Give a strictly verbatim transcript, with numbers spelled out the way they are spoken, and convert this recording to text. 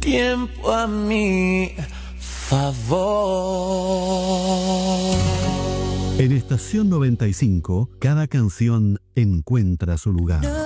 tiempo a mi favor. En Estación noventa y cinco, cada canción encuentra su lugar.